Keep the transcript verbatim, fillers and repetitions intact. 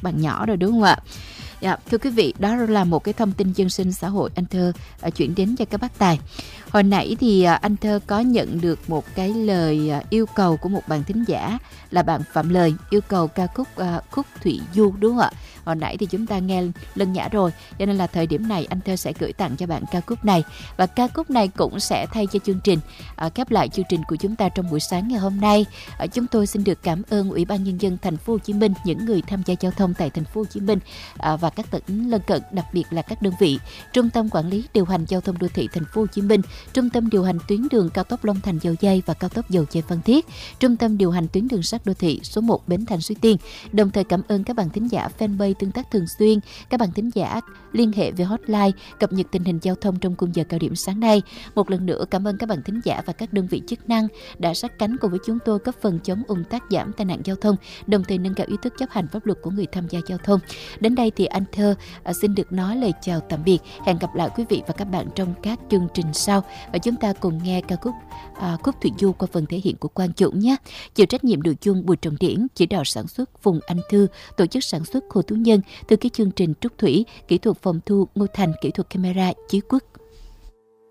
các bạn nhỏ rồi đúng không ạ? Dạ, thưa quý vị, đó là một cái thông tin dân sinh xã hội anh Thơ à, chuyển đến cho các bác tài. Hồi nãy thì à, anh Thơ có nhận được một cái lời à, yêu cầu của một bạn thính giả là bạn Phạm Lời yêu cầu ca khúc à, Khúc Thủy Du đúng không ạ? Hồi nãy thì chúng ta nghe Lân Nhã rồi, cho nên là thời điểm này anh Thơ sẽ gửi tặng cho bạn ca khúc này, và ca khúc này cũng sẽ thay cho chương trình à, khép lại chương trình của chúng ta trong buổi sáng ngày hôm nay. À, chúng tôi xin được cảm ơn Ủy ban Nhân dân Thành phố Hồ Chí Minh, những người tham gia giao thông tại Thành phố Hồ Chí Minh à, và các tỉnh lân cận, đặc biệt là các đơn vị Trung tâm Quản lý Điều hành Giao thông Đô thị Thành phố Hồ Chí Minh, Trung tâm điều hành tuyến đường cao tốc Long Thành Dầu Giây và cao tốc Dầu Giây Phan Thiết, Trung tâm điều hành tuyến đường sắt đô thị số một Bến Thành Suối Tiên. Đồng thời cảm ơn các bạn thính giả fanpage tương tác thường xuyên, các bạn thính giả liên hệ về hotline cập nhật tình hình giao thông trong khung giờ cao điểm sáng nay. Một lần nữa cảm ơn các bạn thính giả và các đơn vị chức năng đã sát cánh cùng với chúng tôi góp phần chống ùn tắc, giảm tai nạn giao thông, đồng thời nâng cao ý thức chấp hành pháp luật của người tham gia giao thông. Đến đây thì anh Thơ à, xin được nói lời chào tạm biệt. Hẹn gặp lại quý vị và các bạn trong các chương trình sau, và chúng ta cùng nghe ca khúc à, Khúc Thủy Du qua phần thể hiện của Quang Dũng nhé. Chịu trách nhiệm nội dung Bùi Trọng Điển, chỉ đạo sản xuất Phùng Anh Thư, tổ chức sản xuất Hồ Tú Nhân, từ cái chương trình Trúc Thủy, kỹ thuật phòng thu Ngô Thành, kỹ thuật camera Chí Quốc.